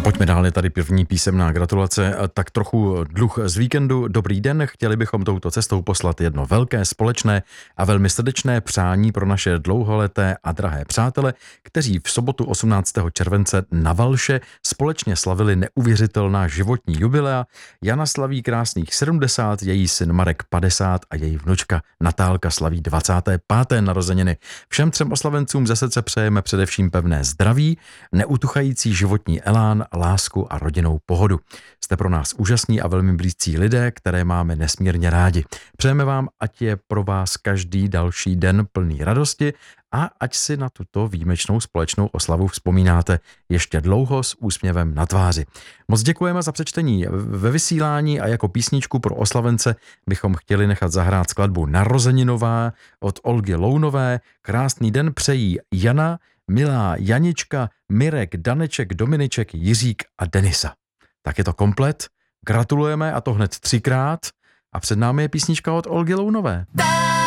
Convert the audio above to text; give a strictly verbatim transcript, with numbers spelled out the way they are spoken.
Pojďme dál, je tady první písemná gratulace, tak trochu dluh z víkendu. Dobrý den, chtěli bychom touto cestou poslat jedno velké, společné a velmi srdečné přání pro naše dlouholeté a drahé přátele, kteří v sobotu osmnáctého července na Valše společně slavili neuvěřitelná životní jubilea. Jana slaví krásných sedmdesát, její syn Marek padesát a její vnučka Natálka slaví dvacáté páté narozeniny. Všem třem oslavencům ze srdce přejeme především pevné zdraví, neutuchající životní elán, lásku a rodinnou pohodu. Jste pro nás úžasní a velmi blízcí lidé, které máme nesmírně rádi. Přejeme vám, ať je pro vás každý další den plný radosti a ať si na tuto výjimečnou společnou oslavu vzpomínáte ještě dlouho s úsměvem na tváři. Moc děkujeme za přečtení ve vysílání a jako písničku pro oslavence bychom chtěli nechat zahrát skladbu Narozeninová od Olgy Lounové. Krásný den přejí Jana, milá Janička, Mirek, Daneček, Dominiček, Jiřík a Denisa. Tak je to komplet. Gratulujeme a to hned třikrát. A před námi je písnička od Olgy Lounové.